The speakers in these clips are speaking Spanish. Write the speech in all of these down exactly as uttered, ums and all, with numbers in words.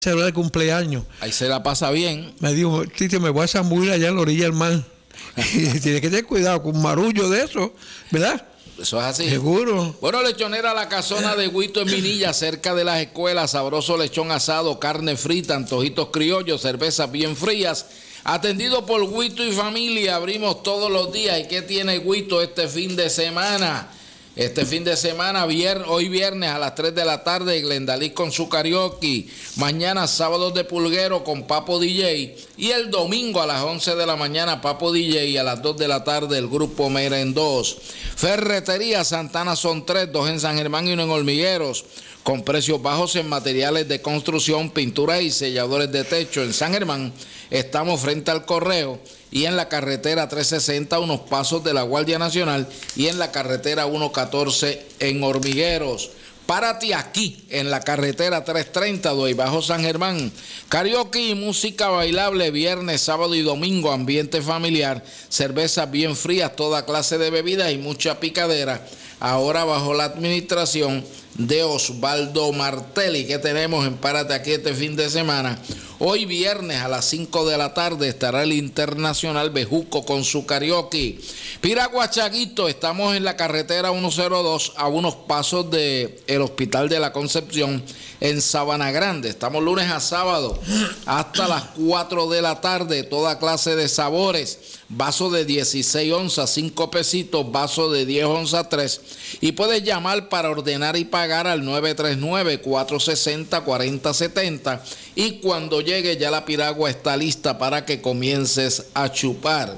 celebrar el cumpleaños. Ahí se la pasa bien. Me dijo, Tito, me voy a zambullir allá en la orilla del mar. Y tiene que tener cuidado con un marullo de eso, ¿verdad? Eso es así. Seguro. Bueno, Lechonera La Casona de Huito en Minilla, cerca de las escuelas, sabroso lechón asado, carne frita, antojitos criollos, cervezas bien frías. Atendido por Huito y familia, abrimos todos los días. ¿Y qué tiene Huito este fin de semana? Este fin de semana, vier, hoy viernes a las tres de la tarde, Glendalí con su karaoke. Mañana, sábado de Pulguero con Papo D J. Y el domingo a las once de la mañana, Papo D J. Y a las dos de la tarde, el grupo Merendós. Ferretería Santana son tres, dos en San Germán y uno en Hormigueros. Con precios bajos en materiales de construcción, pinturas y selladores de techo. En San Germán estamos frente al Correo y en la carretera trescientos sesenta, unos pasos de la Guardia Nacional, y en la carretera ciento catorce en Hormigueros. Párate aquí, en la carretera trescientos treinta, Doy Bajo San Germán. Karaoke y música bailable viernes, sábado y domingo, ambiente familiar, cervezas bien frías, toda clase de bebidas y mucha picadera. Ahora bajo la administración de Osvaldo Martelli. ¿Qué tenemos en Párate Aquí este fin de semana? Hoy viernes a las cinco de la tarde estará el Internacional Bejuco con su karaoke. Piragua Chaguito, estamos en la carretera ciento dos a unos pasos del Hospital de la Concepción en Sabana Grande. Estamos lunes a sábado hasta las cuatro de la tarde, toda clase de sabores. Vaso de dieciséis onzas, cinco pesitos, vaso de diez onzas, tres. Y puedes llamar para ordenar y pagar al nueve tres nueve, cuatro seis cero, cuatro cero siete cero. Y cuando llegue ya la piragua está lista para que comiences a chupar.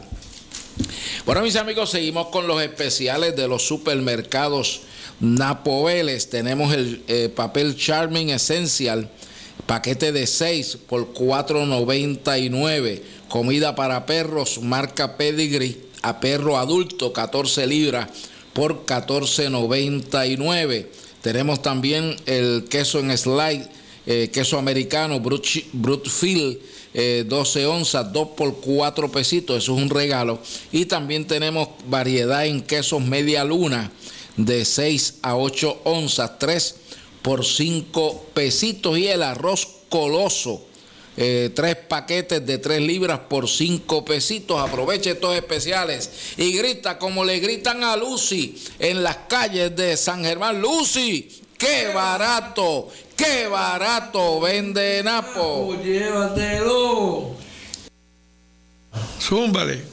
Bueno, mis amigos, seguimos con los especiales de los supermercados Napoveles. Tenemos el eh, papel Charming Essential, paquete de seis por cuatro noventa y nueve. Comida para perros, marca Pedigree, a perro adulto, catorce libras por catorce noventa y nueve. Tenemos también el queso en slide, eh, queso americano, Brutfield, eh, doce onzas, dos por cuatro pesitos, eso es un regalo. Y también tenemos variedad en quesos media luna, de seis a ocho onzas, tres por cinco pesitos. Y el arroz Coloso, Eh, tres paquetes de tres libras por cinco pesitos. Aproveche estos especiales y grita como le gritan a Lucy en las calles de San Germán: Lucy, qué barato, qué barato vende Napo. Llévatelo. Zúmbale.